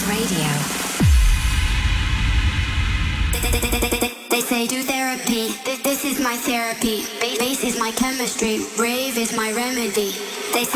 Radio. They say do therapy. This is my therapy. Bass is my chemistry. Rave is my remedy. They say